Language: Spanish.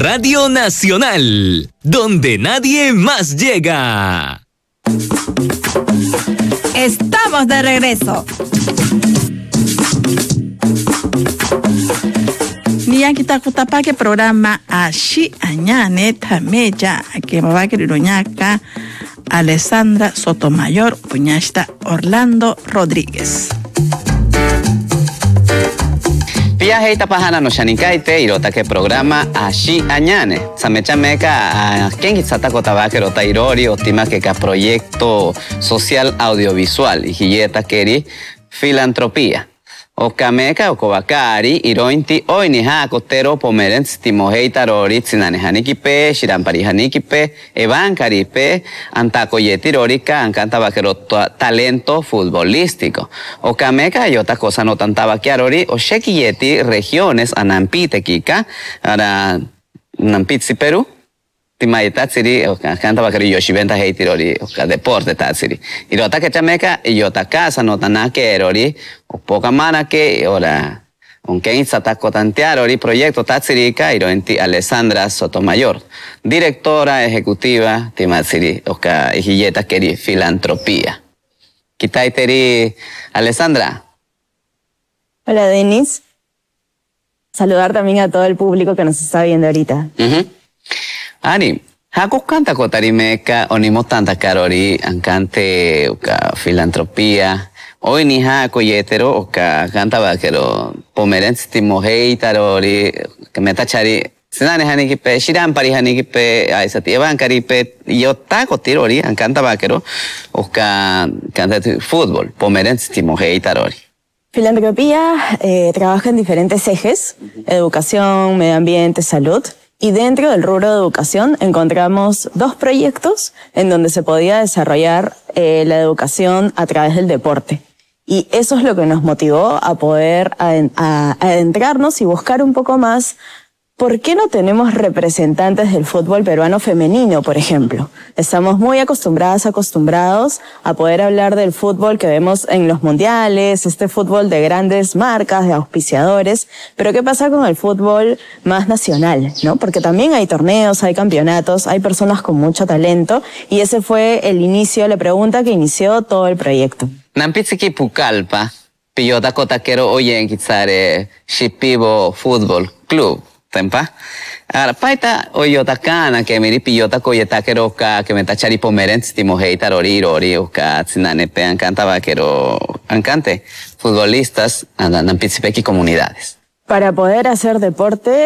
Radio Nacional, donde nadie más llega. Estamos de regreso. Niya kita kutapake programa Ashi Añane Tameya que me va a queriroñaca Alessandra Sotomayor Puñasta Orlando Rodríguez. Pia heita pahana no shanikaite irota que programa Ashi Añane. Samechameka ken hitsata kotabake tairori otima que proyecto social audiovisual y hiyeta keri filantropía. Okameka okobakari irointi oini ha kotero pomerens timoheita rori tsinanehanikipe shiramparihaniki evankaripe antakoyeti rorika ankanta bakero talento futbolístico. Okameka yota cosa no tantaba kiarori oshekiyeti regiones anampite kika ara nampitsi Perú. Timaita tsiri kanta bakari yoshiventa heitirori deporte tatsiri irota que chameka yota casa no tanake erori poca mana que ora aunque insatako tantearori proyecto tatsirika iroenti Alessandra Sotomayor directora ejecutiva timatsiri oka hiyeta keri filantropía kitaiteri Alessandra. Hola Denis, saludar también a todo el público que nos está viendo ahorita. Ani, haku kanta kotarimeka onimo tanta karori ankante uka filantropía. Hoy ni haku yetero uka kanta bakero pomerens timohei tarori que metachari sinane hanikipe shirampari hanikipe aisati evankaripe yotako tirori ankanta bakero uka kanta fútbol pomerens timohei tarori. Filantropía trabaja en diferentes ejes: educación, medio ambiente, salud. Y dentro del rubro de educación encontramos dos proyectos en donde se podía desarrollar la educación a través del deporte. Y eso es lo que nos motivó a poder adentrarnos y buscar un poco más. ¿Por qué no tenemos representantes del fútbol peruano femenino, por ejemplo? Estamos muy acostumbrados a poder hablar del fútbol que vemos en los mundiales, este fútbol de grandes marcas, de auspiciadores, pero ¿qué pasa con el fútbol más nacional, no? Porque también hay torneos, hay campeonatos, hay personas con mucho talento, y ese fue el inicio, la pregunta que inició todo el proyecto. Nampitsiki Pucallpa, Pillota Cotaquero Oyen Kitsare, Shipibo Fútbol Club. Tempa. Ahora, paita oyota kana que miri pillota koyeta keroka que me tachari pomerens timohei tarori oka tsinane ankanta bakero ankante futbolistas andan en comunidades. Para poder hacer deporte